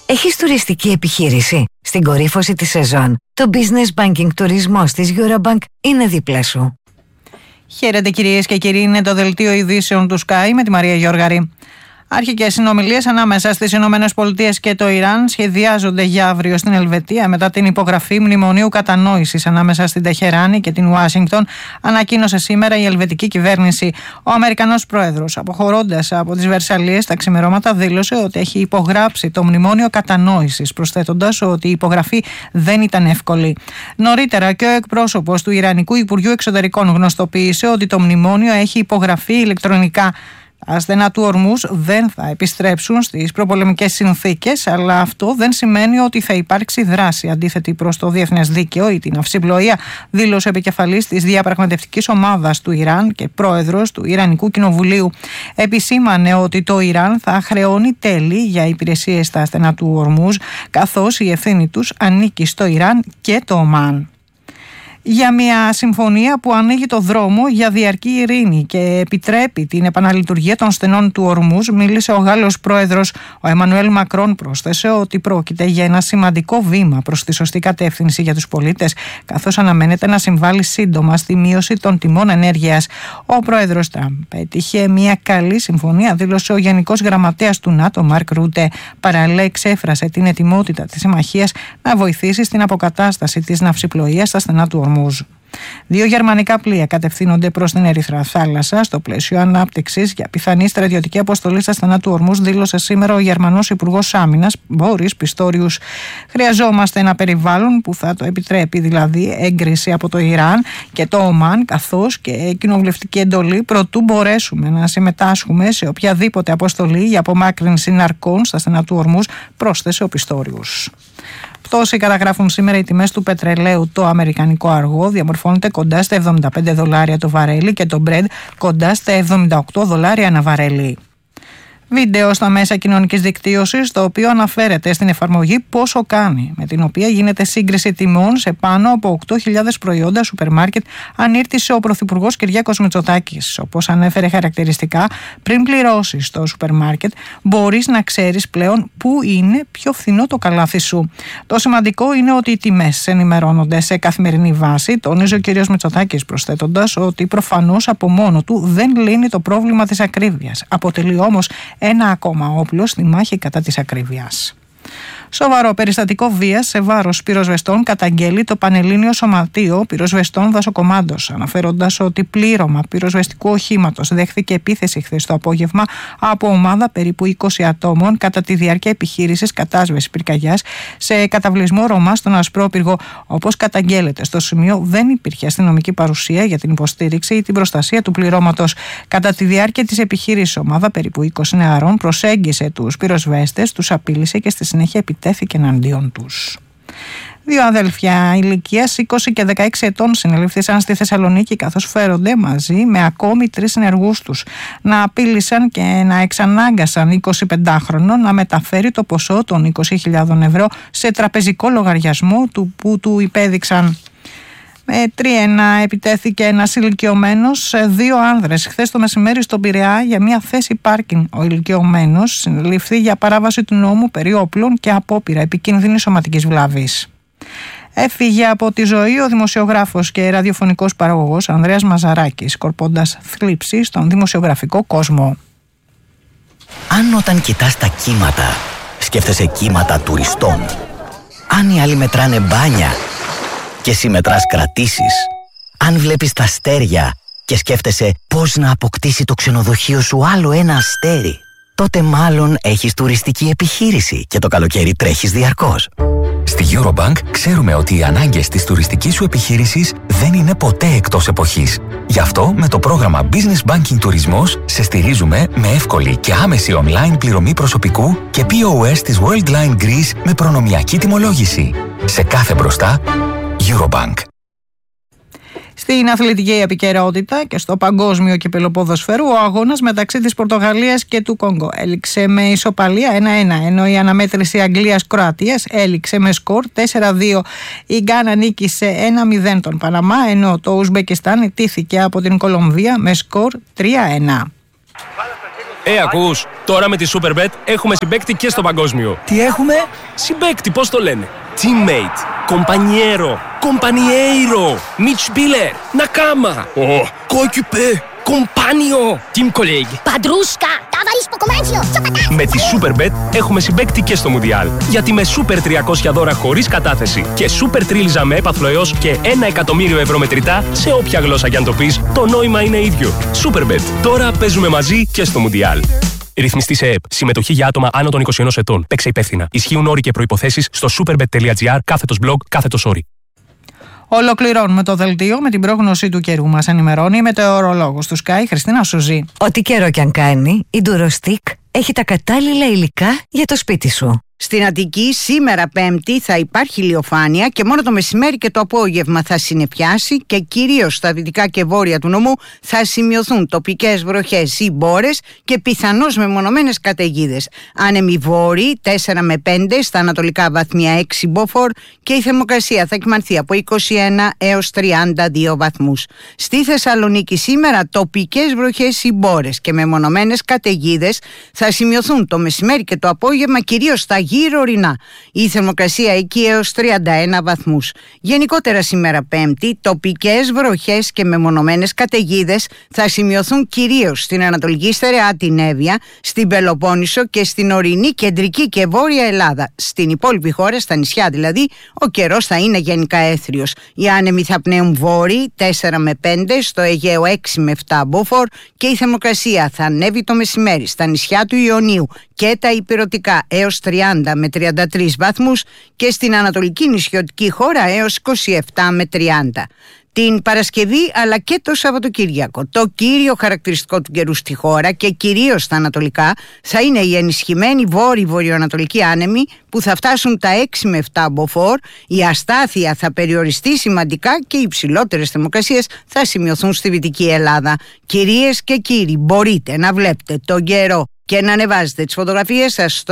Έχεις τουριστική επιχείρηση? Στην κορύφωση της σεζόν, το Business Banking τουρισμός της Eurobank είναι δίπλα σου. Χαίρετε κυρίες και κύριοι, είναι το δελτίο ειδήσεων του Sky με τη Μαρία Γιώργαρη. Αρχικές συνομιλίες ανάμεσα στις ΗΠΑ και το Ιράν σχεδιάζονται για αύριο στην Ελβετία μετά την υπογραφή μνημονίου κατανόησης ανάμεσα στην Τεχεράνη και την Ουάσιγκτον, ανακοίνωσε σήμερα η ελβετική κυβέρνηση. Ο Αμερικανός πρόεδρος, αποχωρώντας από τις Βερσαλλίες τα ξημερώματα, δήλωσε ότι έχει υπογράψει το μνημόνιο κατανόησης, προσθέτοντας ότι η υπογραφή δεν ήταν εύκολη. Νωρίτερα και ο εκπρόσωπος του Ιρανικού Υπουργείου Εξωτερικών γνωστοποίησε ότι το μνημόνιο έχει υπογραφεί ηλεκτρονικά. Τα στενά του Ορμούζ δεν θα επιστρέψουν στις προπολεμικές συνθήκες, αλλά αυτό δεν σημαίνει ότι θα υπάρξει δράση αντίθετη προς το διεθνές δίκαιο ή την ναυσιπλοεία, δήλωσε επικεφαλής της διαπραγματευτικής ομάδας του Ιράν και πρόεδρος του Ιρανικού Κοινοβουλίου. Επισήμανε ότι το Ιράν θα χρεώνει τέλη για υπηρεσίες στα στενά του Ορμούζ, καθώς η ευθύνη τους ανήκει στο Ιράν και το Ομάν. Για μια συμφωνία που ανοίγει το δρόμο για διαρκή ειρήνη και επιτρέπει την επαναλειτουργία των στενών του Ορμούζ, μίλησε ο Γάλλος πρόεδρος. Ο Εμμανουέλ Μακρόν πρόσθεσε ότι πρόκειται για ένα σημαντικό βήμα προς τη σωστή κατεύθυνση για τους πολίτες, καθώς αναμένεται να συμβάλλει σύντομα στη μείωση των τιμών ενέργειας. Ο πρόεδρος Τραμπ πέτυχε μια καλή συμφωνία, δήλωσε ο Γενικός Γραμματέας του ΝΑΤΟ, Μαρκ Ρούτε. Παράλληλα, εξέφρασε την ετοιμότητα της συμμαχίας να βοηθήσει στην αποκατάσταση της ναυσιπλοείας στα στενά του Ορμούζ. 2 γερμανικά πλοία κατευθύνονται προς την Ερυθρά Θάλασσα στο πλαίσιο ανάπτυξης για πιθανή στρατιωτική αποστολή στα στενά του Ορμούζ, δήλωσε σήμερα ο Γερμανός Υπουργός Άμυνας Μπόρις Πιστόριους. Χρειαζόμαστε ένα περιβάλλον που θα το επιτρέπει, δηλαδή έγκριση από το Ιράν και το Ομάν, καθώς και κοινοβουλευτική εντολή, προτού μπορέσουμε να συμμετάσχουμε σε οποιαδήποτε αποστολή για απομάκρυνση ναρκών στα στενά του Ορμούζ, πρόσθεσε ο Πιστόριους. Πτώση καταγράφουν σήμερα οι τιμές του πετρελαίου. Το αμερικανικό αργό διαμορφώνεται κοντά στα $75 το βαρέλι και το Brent κοντά στα $78 ανά βαρέλι. Βίντεο στα μέσα κοινωνικής δικτύωσης, το οποίο αναφέρεται στην εφαρμογή Πόσο Κάνει, με την οποία γίνεται σύγκριση τιμών σε πάνω από 8.000 προϊόντα σούπερ μάρκετ, ανήρτησε ο Πρωθυπουργός Κυριάκος Μητσοτάκης. Όπως ανέφερε χαρακτηριστικά, πριν πληρώσεις στο σούπερ μάρκετ, μπορείς να ξέρεις πλέον πού είναι πιο φθηνό το καλάθι σου. Το σημαντικό είναι ότι οι τιμές ενημερώνονται σε καθημερινή βάση, τόνιζε ο κ. Μητσοτάκης, προσθέτοντας ότι προφανώς από μόνο του δεν λύνει το πρόβλημα της ακρίβειας. Αποτελεί όμως ένα ακόμα όπλο στη μάχη κατά της ακρίβειας. Σοβαρό περιστατικό βίας σε βάρος πυροσβεστών καταγγέλει το Πανελλήνιο Σωματείο Πυροσβεστών Δασοκομάντος, αναφέροντας ότι πλήρωμα πυροσβεστικού οχήματος δέχθηκε επίθεση χθες το απόγευμα από ομάδα περίπου 20 ατόμων κατά τη διάρκεια επιχείρησης κατάσβεσης πυρκαγιάς σε καταβλισμό Ρωμά στον Ασπρόπυργο. Όπως καταγγέλλεται, στο σημείο δεν υπήρχε αστυνομική παρουσία για την υποστήριξη ή την προστασία του πληρώματος. Κατά τη διάρκεια της επιχείρησης, ομάδα περίπου 20 νεαρών προσέγγισε τους πυροσβέστες, τους απείλησε και στη συνέχεια επιτέθηκε εναντίον τους. 2 αδέλφια ηλικίας 20 και 16 ετών συνελήφθησαν στη Θεσσαλονίκη, καθώς φέρονται μαζί με ακόμη 3 συνεργούς τους να απείλησαν και να εξανάγκασαν 25χρονο να μεταφέρει το ποσό των 20.000 ευρώ σε τραπεζικό λογαριασμό του που του υπέδειξαν. Με τρίαινα επιτέθηκε ένας ηλικιωμένος σε 2 άνδρες χθες το μεσημέρι στον Πειραιά για μια θέση πάρκινγκ. Ο ηλικιωμένος συνελήφθη για παράβαση του νόμου περί όπλων και απόπειρα επικίνδυνης σωματικής βλάβης. Έφυγε από τη ζωή ο δημοσιογράφος και ραδιοφωνικός παραγωγός Ανδρέας Μαζαράκης, σκορπώντας θλίψη στον δημοσιογραφικό κόσμο. Αν όταν κοιτάς τα κύματα σκέφτεσαι κύματα τουριστών, αν οι άλλοι μετράνε μπάνια και εσύ μετράς κρατήσεις, αν βλέπεις τα αστέρια και σκέφτεσαι πώς να αποκτήσει το ξενοδοχείο σου άλλο ένα αστέρι, τότε μάλλον έχεις τουριστική επιχείρηση και το καλοκαίρι τρέχεις διαρκώς. Στη Eurobank ξέρουμε ότι οι ανάγκες της τουριστικής σου επιχείρησης δεν είναι ποτέ εκτός εποχής. Γι' αυτό με το πρόγραμμα Business Banking Τουρισμός σε στηρίζουμε με εύκολη και άμεση online πληρωμή προσωπικού και POS της Worldline Greece με προνομιακή τιμολόγηση. Σε κάθε μπροστά, Eurobank. Στην αθλητική επικαιρότητα και στο παγκόσμιο κύπελλο ποδοσφαίρου, ο αγώνας μεταξύ της Πορτογαλίας και του Κόγκο έληξε με ισοπαλία 1-1, ενώ η αναμέτρηση Αγγλίας-Κροατίας έληξε με σκορ 4-2. Η Γκάνα νίκησε 1-0 τον Παναμά, ενώ το Ουσμπεκιστάν ιτήθηκε από την Κολομβία με σκορ 3-1. Ακούς, τώρα με τη Superbet έχουμε συμπαίκτη και στο παγκόσμιο. Τι έχουμε? Συμπαίκτη, πώς το λένε? Teammate, compañero, compañeiro, Mitspieler, Nakama, coéquipier, compagno, team colleague. Παντρούσκα, ταβαρίσκο κομμάτσιο, Με τη Superbet έχουμε συμπαίκτη και στο Μουντιάλ. Γιατί με Super 300 δώρα χωρίς κατάθεση και Super Τρίλιζα με έπαθλο έως και 1 εκατομμύριο ευρώ μετρητά, σε όποια γλώσσα κι αν το πεις, το νόημα είναι ίδιο. Superbet. Τώρα παίζουμε μαζί και στο Μουντιάλ. Ρυθμιστή σε ΕΕΠ. Συμμετοχή για άτομα άνω των 21 ετών. Παίξε υπεύθυνα. Ισχύουν όροι και προϋποθέσεις στο superbet.gr/blog/όροι. Ολοκληρώνουμε το δελτίο με την πρόγνωση του καιρού. Μας ενημερώνει η μετεωρολόγος του Sky, Χριστίνα Σουζή. Ό,τι καιρό κι αν κάνει, η Durostick έχει τα κατάλληλα υλικά για το σπίτι σου. Στην Αττική σήμερα Πέμπτη θα υπάρχει ηλιοφάνεια και μόνο το μεσημέρι και το απόγευμα θα συννεφιάσει και κυρίως στα δυτικά και βόρεια του νομού θα σημειωθούν τοπικές βροχές ή μπόρες και πιθανώς μεμονωμένες καταιγίδες. Άνεμοι βόρειοι 4 με 5, στα ανατολικά βαθμία 6 μποφόρ και η θερμοκρασία θα κυμανθεί από 21 έως 32 βαθμούς. Στη Θεσσαλονίκη σήμερα τοπικές βροχές ή μπόρες και μεμονωμένες καταιγίδες θα σημειωθούν το μεσημέρι και το απόγευμα κυρίως στα γύρω ορεινά. Η θερμοκρασία εκεί έως 31 βαθμούς. Γενικότερα σήμερα Πέμπτη, τοπικές βροχές και μεμονωμένες καταιγίδες θα σημειωθούν κυρίως στην Ανατολική Στερεά, την Εύβοια, στην Πελοπόννησο και στην ορεινή κεντρική και βόρεια Ελλάδα. Στην υπόλοιπη χώρα, στα νησιά δηλαδή, ο καιρός θα είναι γενικά έθριος. Οι άνεμοι θα πνέουν βόρειοι 4 με 5, στο Αιγαίο 6 με 7 μποφόρ και η θερμοκρασία θα ανέβει το μεσημέρι στα νησιά του Ιωνίου και τα ηπειρωτικά έως 30 με 33 βαθμούς και στην ανατολική νησιωτική χώρα έως 27 με 30. Την Παρασκευή αλλά και το Σαββατοκύριακο, το κύριο χαρακτηριστικό του καιρού στη χώρα και κυρίως στα ανατολικά θα είναι οι ενισχυμένοι βόρειο-βορειοανατολικοί άνεμοι που θα φτάσουν τα 6 με 7 μποφόρ, η αστάθεια θα περιοριστεί σημαντικά και οι υψηλότερες θερμοκρασίες θα σημειωθούν στη Δυτική Ελλάδα. Κυρίες και κύριοι, μπορείτε να βλέπετε τον καιρό και να ανεβάζετε τις φωτογραφίες σας στο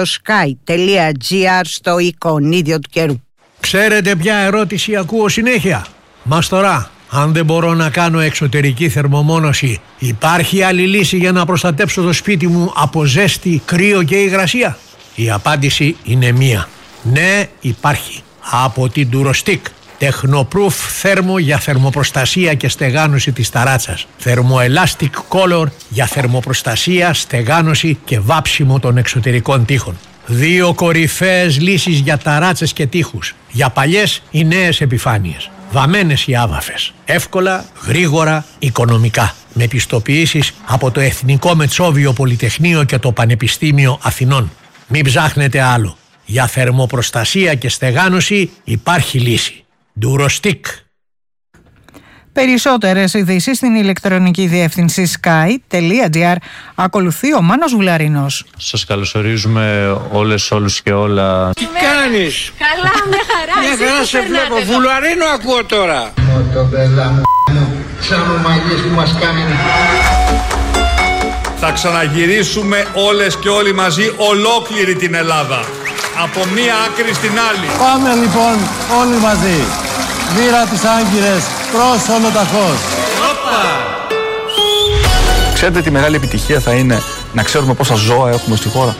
sky.gr στο εικονίδιο του καιρού. Ξέρετε ποια ερώτηση ακούω συνέχεια? Μας τώρα, αν δεν μπορώ να κάνω εξωτερική θερμομόνωση, υπάρχει άλλη λύση για να προστατέψω το σπίτι μου από ζέστη, κρύο και υγρασία? Η απάντηση είναι μία. Ναι, υπάρχει. Από την Durostick. Technoproof θέρμο για θερμοπροστασία και στεγάνωση της ταράτσας. Thermoelastic Color για θερμοπροστασία, στεγάνωση και βάψιμο των εξωτερικών τοίχων. 2 κορυφαίες λύσεις για ταράτσες και τοίχους. Για παλιές ή νέες επιφάνειες. Βαμμένες ή άβαφες. Εύκολα, γρήγορα, οικονομικά. Με πιστοποιήσεις από το Εθνικό Μετσόβιο Πολυτεχνείο και το Πανεπιστήμιο Αθηνών. Μην ψάχνετε άλλο. Για θερμοπροστασία και στεγάνωση υπάρχει λύση. Durostick. Περισσότερες ειδήσεις στην ηλεκτρονική διεύθυνση sky.gr. Ακολουθεί ο Μάνος Βουλαρινός. Σας καλωσορίζουμε όλους και όλα. Τι κάνεις? Καλά, με χαρά. Μια χαρά σε βλέπω. Βουλαρίνο ακούω τώρα. Το μπελά μου, σαν ομαλίες που μας κάνουν. Θα ξαναγυρίσουμε όλες και όλοι μαζί ολόκληρη την Ελλάδα. Από μία άκρη στην άλλη. Πάμε λοιπόν όλοι μαζί. Μοίρα τις άγκυρες προς ολοταχώς. Ξέρετε τι μεγάλη επιτυχία θα είναι να ξέρουμε πόσα ζώα έχουμε στη χώρα?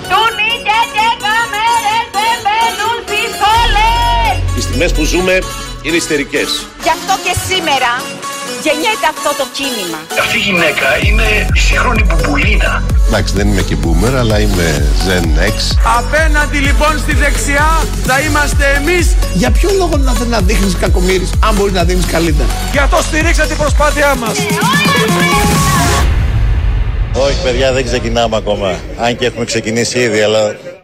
Οι στιγμές που ζούμε είναι ιστερικές. Γι' αυτό και σήμερα γεννιέται αυτό το κίνημα. Αυτή η γυναίκα είναι η σύγχρονη Μπουμπουλίνα. Εντάξει, δεν είμαι και boomer, αλλά είμαι Gen X. Απέναντι λοιπόν στη δεξιά θα είμαστε εμείς. Για ποιο λόγο να δείχνεις κακομοίρης, αν μπορείς να δίνεις καλύτερα? Γι' αυτό στηρίξα την προσπάθειά μας. Όχι παιδιά, δεν ξεκινάμε ακόμα. Αν και έχουμε ξεκινήσει ήδη, αλλά